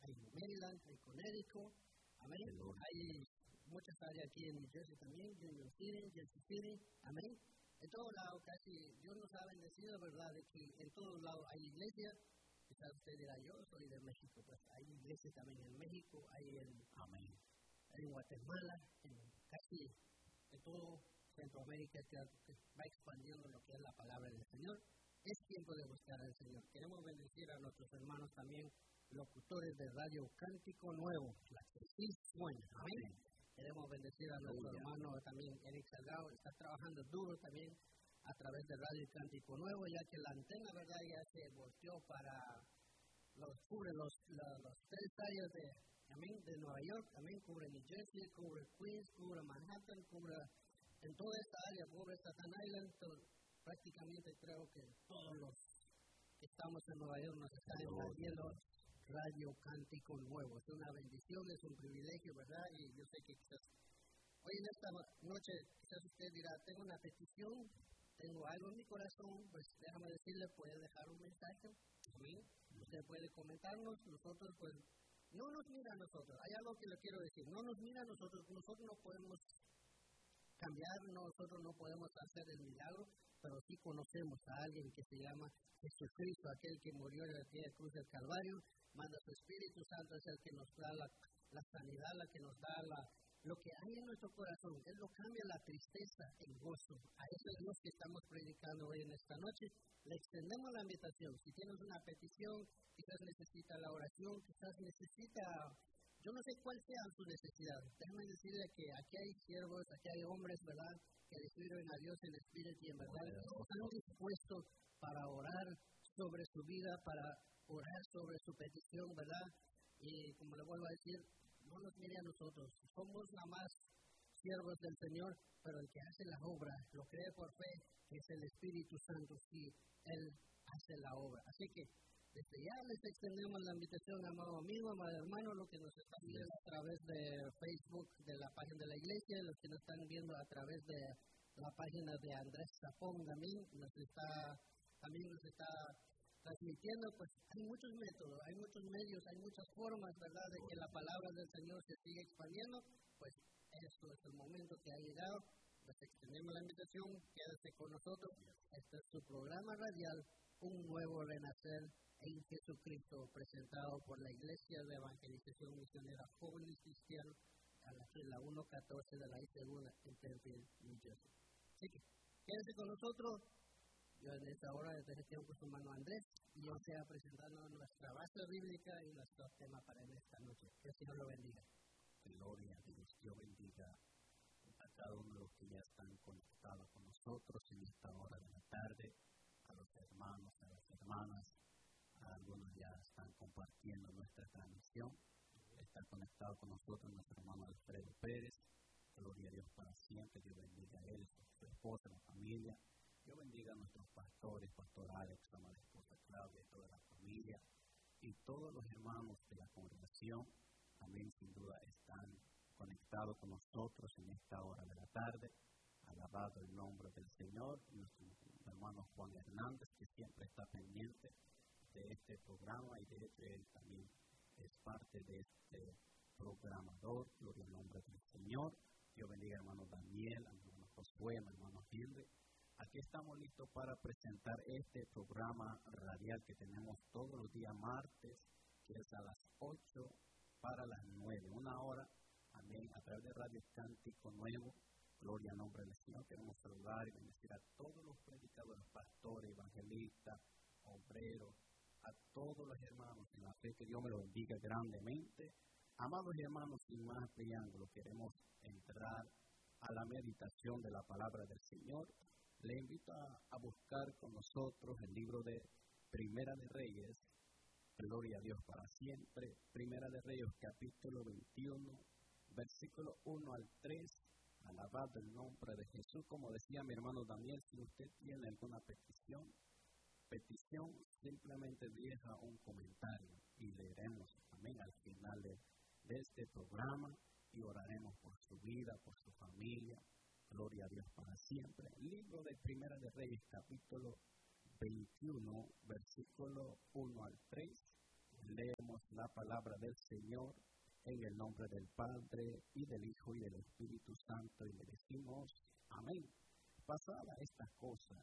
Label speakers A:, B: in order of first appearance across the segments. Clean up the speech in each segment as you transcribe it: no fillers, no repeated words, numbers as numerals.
A: hay en Maryland, hay en Connecticut, amén. Hay muchas áreas aquí en New Jersey también, Union City, Jersey City, amén. En todos lados casi Dios nos ha bendecido, ¿verdad? De que en todos lados hay iglesia. Quizás usted dirá, yo soy de México, pues hay iglesia también en México, hay en Guatemala, en casi en todo Centroamérica que va expandiendo lo que es la palabra del Señor. Es tiempo de buscar al Señor. Queremos bendecir a nuestros hermanos también, locutores de Radio Cántico Nuevo, la que sí suena, amén. Queremos bendecir a nuestro hermano también, Eric Salgado, está trabajando duro también a través de Radio Cántico Nuevo, ya que la antena, ¿verdad?, ya se volteó para cubre los 3 áreas de Nueva York, también cubre New Jersey, cubre Queens, cubre Manhattan, cubre en toda esta área, cubre Staten Island. Prácticamente creo que todos los que estamos en Nueva York nos están entendiendo Radio Cántico Nuevo. Es una bendición, es un privilegio, ¿verdad? Y yo sé que quizás hoy en esta noche, quizás usted dirá, tengo una petición, tengo algo en mi corazón, pues déjame decirle, puede dejar un mensaje, ¿sí? Usted puede comentarnos, nosotros pues, no nos mira a nosotros, hay algo que le quiero decir, no nos mira a nosotros no podemos cambiar, nosotros no podemos hacer el milagro, pero sí conocemos a alguien que se llama Jesucristo, aquel que murió en la cruz del Calvario, manda su Espíritu Santo, es el que nos da la sanidad, la que nos da lo que hay en nuestro corazón. Él lo cambia la tristeza en gozo. A eso es lo que estamos predicando hoy en esta noche. Le extendemos la invitación. Si tienes una petición, quizás necesita la oración, quizás necesita, yo no sé cuál sea su necesidad. Déjame decirle que aquí hay siervos, aquí hay hombres, ¿verdad?, que le sirven a Dios en espíritu y en verdad están dispuestos para orar sobre su vida, para orar sobre su petición, ¿verdad? Y como le vuelvo a decir, no nos mire a nosotros, somos nada más siervos del Señor, pero el que hace la obra, lo cree por fe, es el Espíritu Santo, sí, Él hace la obra. Así que desde ya les extendemos la invitación, amado amigo, amado hermano, los que nos están viendo a través de Facebook, de la página de la iglesia, los que nos están viendo a través de la página de Andrés Zapón también nos está transmitiendo. Pues hay muchos métodos, hay muchos medios, hay muchas formas, ¿verdad?, de que la palabra del Señor se siga expandiendo. Pues esto es el momento que ha llegado. Les extendemos la invitación, quédese con nosotros. Este es su programa radial, Un Nuevo Renacer en Jesucristo, presentado por la Iglesia de Evangelización Misionera Jóvenes Cristianos, a la 114 de la I-2 en Penfield, New Jersey. Así que quédese con nosotros. Yo en esta hora les dejo con su hermano Andrés y yo sea presentando nuestra base bíblica y nuestro tema para esta noche. Que el Señor lo bendiga.
B: Gloria a Dios. Dios bendiga a cada uno de los que ya están conectados con nosotros en esta hora de la tarde, a los hermanos, a las hermanas, algunos ya están compartiendo nuestra transmisión. Está conectado con nosotros nuestro hermano Alfredo Pérez. Gloria a Dios para siempre. Dios bendiga a él, su esposa, la familia. Dios bendiga a nuestros pastores, pastor Alex, a la esposa Claudia, y toda la familia y todos los hermanos de la congregación. También sin duda están conectados con nosotros en esta hora de la tarde. Alabado el nombre del Señor. Nuestro hermano Juan Hernández, que siempre está pendiente de este programa y de hecho él también es parte de este programador. Gloria al nombre del Señor. Dios bendiga a hermano Daniel, a hermano Josué, a hermano Henry. Aquí estamos listos para presentar este programa radial que tenemos todos los días martes, que es a las 8 para las 9, una hora, amén, a través de Radio Cántico Nuevo. Gloria al nombre del Señor. Queremos saludar y bendecir a todos los predicadores, pastores, evangelistas, obreros, a todos los hermanos en la fe, que Dios me los bendiga grandemente. Amados hermanos, sin más preámbulo, queremos entrar a la meditación de la palabra del Señor. Le invito a buscar con nosotros el libro de Primera de Reyes, gloria a Dios para siempre. Primera de Reyes, capítulo 21, versículo 1 al 3. Alabado el nombre de Jesús. Como decía mi hermano Daniel, si usted tiene alguna petición, simplemente deja un comentario y leeremos, amén, al final de este programa y oraremos por su vida, por su familia. Gloria a Dios para siempre. Libro de Primera de Reyes, capítulo 21, versículo 1 al 3. Leemos la palabra del Señor en el nombre del Padre, y del Hijo, y del Espíritu Santo, y le decimos amén. Pasadas estas cosas,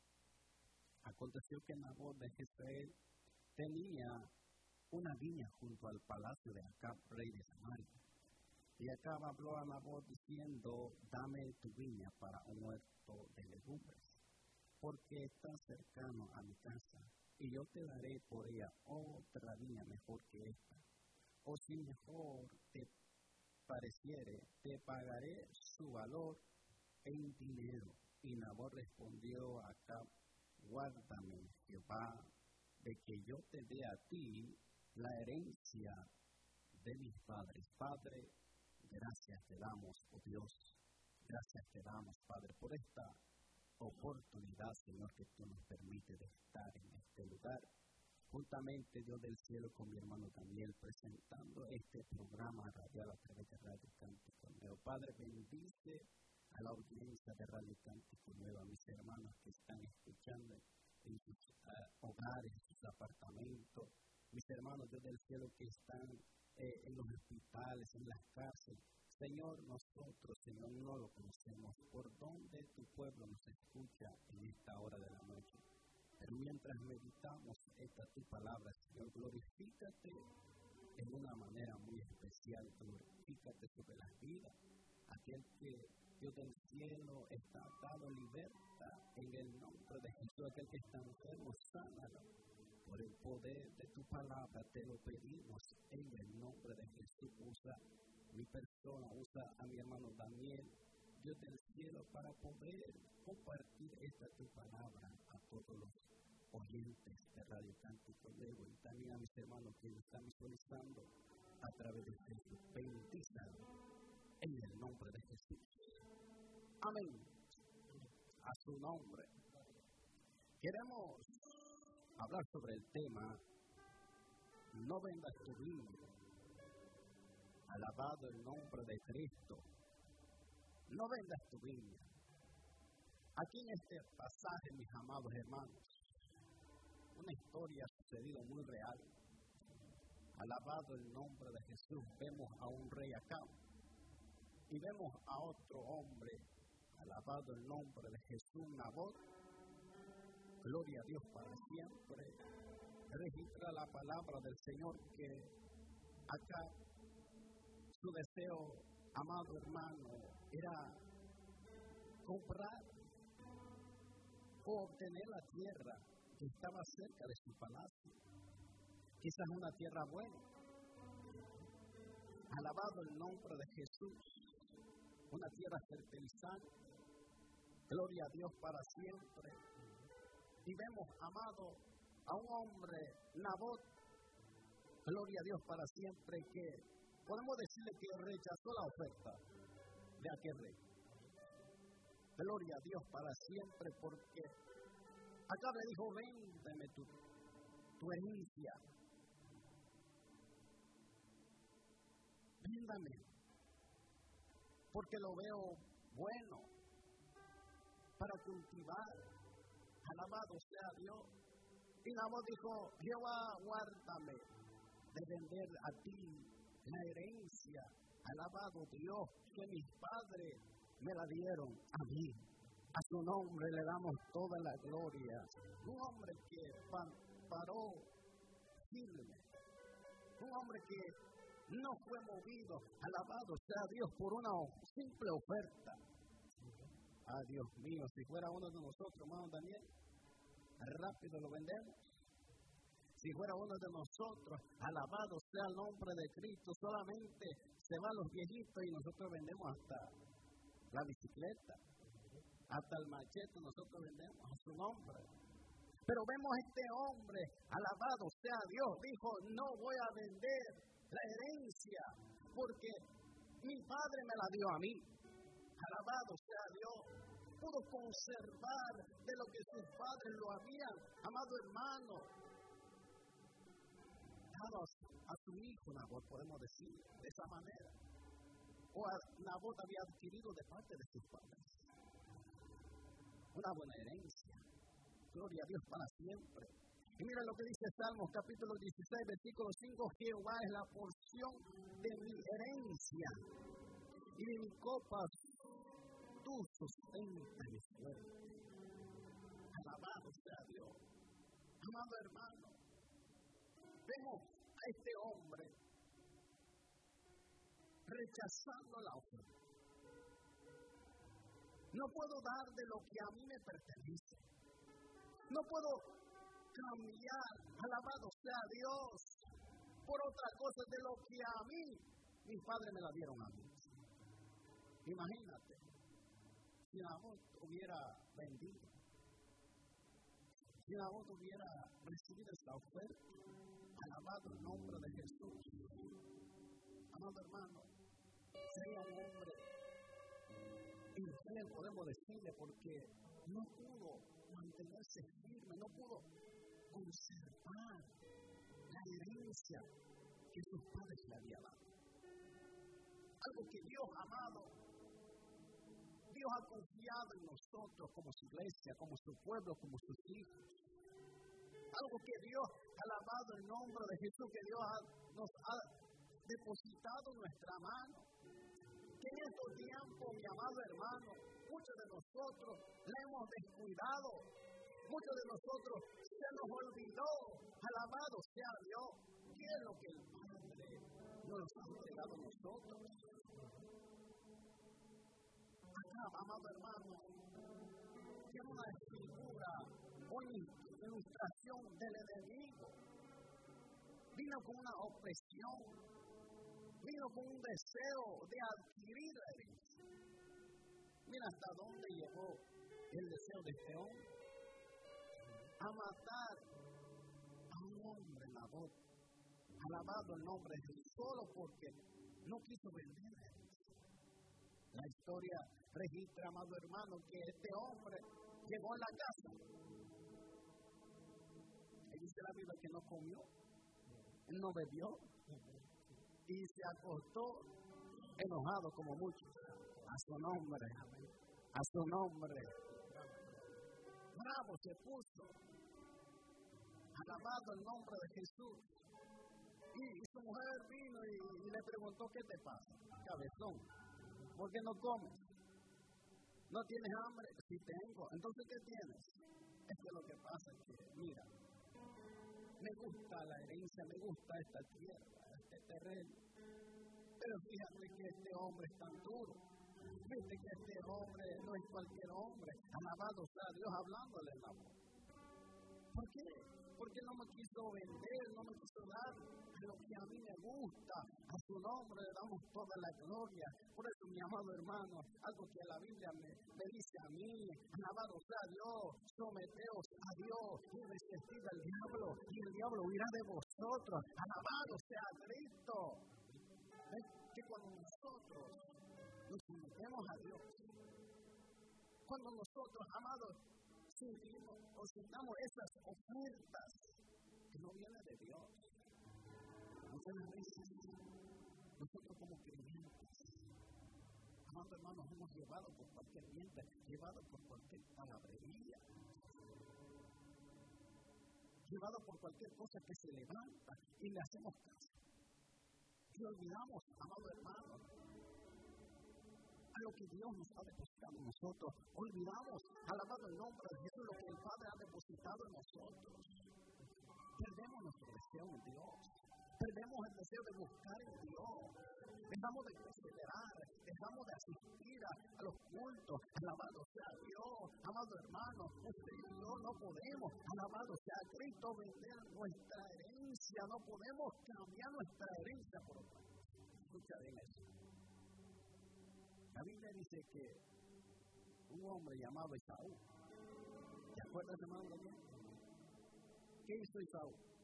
B: aconteció que Nabot de Jezreel tenía una viña junto al palacio de Acab, rey de Samaria. Y Acab habló a Nabot diciendo: dame tu viña para un huerto de legumbres, porque está cercano a mi casa, y yo te daré por ella otra viña mejor que esta. O si mejor te pareciere, te pagaré su valor en dinero. Y Nabot respondió a Acab: guárdame, Jehová, de que yo te dé a ti la herencia de mis padres. Padre, gracias te damos, oh Dios, gracias te damos, Padre, por esta oportunidad, Señor, que tú nos permites de estar en este lugar, juntamente, Dios del cielo, con mi hermano Daniel, presentando este programa radial a través de Radio Cántico Nuevo. Padre, bendice a la audiencia de Radio Cántico Nuevo, a mis hermanos que están escuchando en sus hogares, en sus apartamentos, mis hermanos, Dios del cielo, que están en los hospitales, en las cárceles. Señor, nosotros, Señor, no lo conocemos. ¿Por dónde tu pueblo nos escucha en esta hora de la noche? Pero mientras meditamos esta tu palabra, Señor, glorifícate en una manera muy especial. Glorifícate sobre las vidas. Aquel que, Dios del cielo, está atado, libertad en el nombre de Jesús. Aquel que está enfermo, sánalo. Por el poder de tu palabra te lo pedimos en el nombre de Jesús. Usa mi persona, usa a mi hermano Daniel, Dios del cielo, para poder compartir esta tu palabra a todos los oyentes de Radio Cántico Nuevo, y también a mis hermanos que nos están visualizando a través de Facebook. Bendízalo en el nombre de Jesús. Amén. A su nombre. Queremos hablar sobre el tema: no vendas tu viña. Alabado el nombre de Cristo. No vendas tu viña. Aquí en este pasaje, mis amados hermanos, una historia ha sucedido muy real. Alabado el nombre de Jesús. Vemos a un rey Acab y vemos a otro hombre, alabado el nombre de Jesús, Nabot. Gloria a Dios para siempre. Registra la palabra del Señor que acá su deseo, amado hermano, era comprar o obtener la tierra que estaba cerca de su palacio. Quizás una tierra buena. Alabado el nombre de Jesús. Una tierra fertilizante. Gloria a Dios para siempre. Y vemos, amado, a un hombre, Nabot, gloria a Dios para siempre, que podemos decirle que rechazó la oferta de aquel rey. Gloria a Dios para siempre, porque acá le dijo: véndeme tu herencia. Véndame, porque lo veo bueno para cultivar. Alabado sea Dios. Y Nabot dijo: Jehová, guárdame de vender a ti la herencia. Alabado Dios, que mis padres me la dieron a mí. A su nombre le damos toda la gloria. Un hombre que paró firme. Un hombre que no fue movido. Alabado sea Dios por una simple oferta. Ah, Dios mío, si fuera uno de nosotros, hermano Daniel, rápido lo vendemos. Si fuera uno de nosotros, alabado sea el nombre de Cristo, solamente se van los viejitos y nosotros vendemos hasta la bicicleta, hasta el machete, nosotros vendemos a su nombre. Pero vemos este hombre, alabado sea Dios, dijo: no voy a vender la herencia, porque mi padre me la dio a mí. Alabado sea Dios. Pudo conservar de lo que sus padres lo habían, amado hermano, dado a su hijo Nabot, podemos decir de esa manera. O Nabot había adquirido de parte de sus padres una buena herencia. Gloria a Dios para siempre. Y mira lo que dice Salmos capítulo 16, versículo 5, Jehová es la porción de mi herencia y de mi copa tú sustentas mi suerte. Alabado sea Dios. Amado hermano, vemos a este hombre rechazando la oferta. No puedo dar de lo que a mí me pertenece. No puedo cambiar, alabado sea Dios, por otra cosa de lo que a mí, mis padres me la dieron a mí. Imagínate, si Nabot hubiera vendido, si Nabot hubiera recibido esta oferta, alabado el nombre de Jesús. Amado hermano, sería un hombre infiel, podemos decirle, porque no pudo mantenerse firme, no pudo conservar la herencia que sus padres le habían dado. Algo que Dios, amado, Dios ha confiado en nosotros como su iglesia, como su pueblo, como sus hijos. Algo que Dios, alabado el nombre de Jesús, que Dios nos ha depositado en nuestra mano. Que en estos tiempos, mi amado hermano, muchos de nosotros le hemos descuidado. Muchos de nosotros se nos olvidó, alabado sea Dios, qué es lo que el Padre nos ha entregado a nosotros. Acá, amado hermano, tiene una figura, una ilustración del enemigo. Vino con una opresión, vino con un deseo de adquirir la herencia. Mira hasta dónde llegó el deseo de este hombre. A matar a un hombre en la boca, alabado el nombre de Jesús, solo porque no quiso vender la herencia. La historia registra, amado hermano, que este hombre llegó a la casa. Y dice la Biblia que no comió, él no bebió, y se acostó enojado como muchos. A su nombre, a su nombre. Bravo se puso. Alabado el nombre de Jesús. Y su mujer vino y le preguntó, ¿qué te pasa, cabezón? ¿Por qué no comes? ¿No tienes hambre? Sí tengo. Entonces, ¿qué tienes? Es que lo que pasa es que, mira, me gusta la herencia, me gusta esta tierra, este terreno. Pero fíjate que este hombre es tan duro. Fíjate que este hombre no es cualquier hombre. Alabado sea Dios, hablándole en la boca. ¿Por qué? Porque no me quiso vender, no me quiso dar lo que a mí me gusta. A su nombre le damos toda la gloria. Por eso, mi amado hermano, algo que la Biblia me dice a mí, alabado sea Dios, someteos a Dios y resistid al diablo, y el diablo huirá de vosotros. Alabado sea Cristo. ¿Ves? Que cuando nosotros nos sometemos a Dios, cuando nosotros, amados, sentimos o sintamos esas ofertas que no vienen de Dios, muchas veces nosotros como creyentes, amados hermanos, hemos llevado por cualquier viento, llevado por cualquier palabrería, llevado por cualquier cosa que se levanta y le hacemos caso. Y olvidamos, amado hermano, a lo que Dios nos ha depositado en nosotros. Olvidamos, alabado el nombre de Jesús, lo que el Padre ha depositado en nosotros. Perdemos nuestro deseo en Dios. Perdemos el deseo de buscar en Dios. Dejamos de perseverar, dejamos de asistir a los cultos. Alabado sea Dios, amado hermano. Usted y yo no podemos, alabado sea Cristo, vender nuestra herencia. No podemos cambiar nuestra herencia por otra. Escucha bien eso. La Biblia dice que un hombre llamado Esaú, ¿te acuerdas, hermano? ¿Qué hizo Esaú?